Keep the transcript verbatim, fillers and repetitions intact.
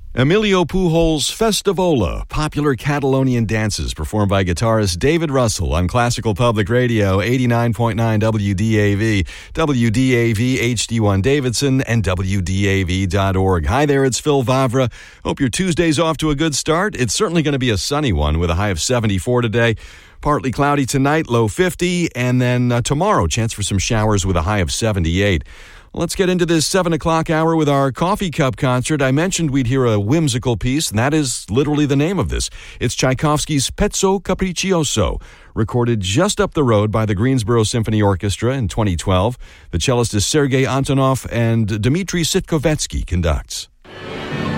Emilio Pujols' Festivola, popular Catalonian dances performed by guitarist David Russell on Classical Public Radio, eighty-nine point nine W D A V, W D A V H D one Davidson, and W D A V dot org. Hi there, it's Phil Vavra. Hope your Tuesday's off to a good start. It's certainly going to be a sunny one with a high of seventy-four today. Partly cloudy tonight, low fifty, and then uh, tomorrow, chance for some showers with a high of seventy-eight. Let's get into this seven o'clock hour with our coffee cup concert. I mentioned we'd hear a whimsical piece, and that is literally the name of this. It's Tchaikovsky's Pezzo Capriccioso, recorded just up the road by the Greensboro Symphony Orchestra in twenty twelve. The cellist is Sergei Antonov, and Dmitry Sitkovetsky conducts.